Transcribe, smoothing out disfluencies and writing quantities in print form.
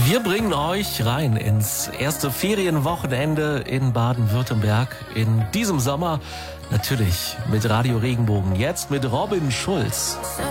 Wir bringen euch rein ins erste Ferienwochenende in Baden-Württemberg in diesem Sommer. Natürlich mit Radio Regenbogen. Jetzt mit Robin Schulz.